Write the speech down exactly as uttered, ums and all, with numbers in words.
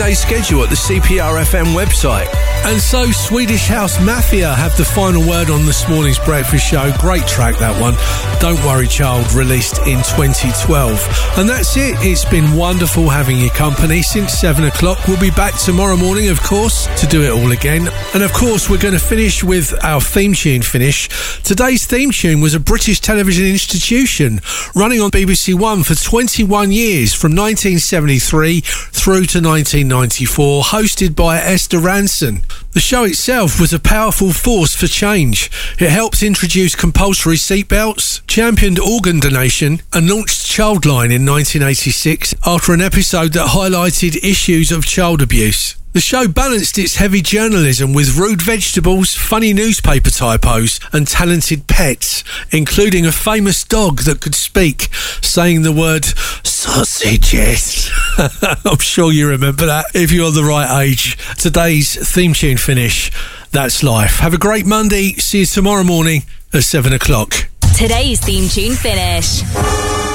seven-day schedule at the C P R F M website. And so Swedish House Mafia have the final word on this morning's breakfast show. Great track, that one. Don't Worry Child, released in twenty twelve. And that's it. It's been wonderful having your company since seven o'clock. We'll be back tomorrow morning, of course, to do it all again. And of course, we're going to finish with our theme tune finish. Today's theme tune was a British television institution running on B B C One for twenty-one years, from nineteen seventy-three through to nineteen ninety-four, hosted by Esther Ranson. The show itself was a powerful force for change. It helped introduce compulsory seatbelts, championed organ donation, and launched Childline in nineteen eighty-six after an episode that highlighted issues of child abuse. The show balanced its heavy journalism with rude vegetables, funny newspaper typos, and talented pets, including a famous dog that could speak, saying the word sausages. I'm sure you remember that if you're the right age. Today's theme tune finish. That's life. Have a great Monday. See you tomorrow morning at seven o'clock. Today's theme tune finish.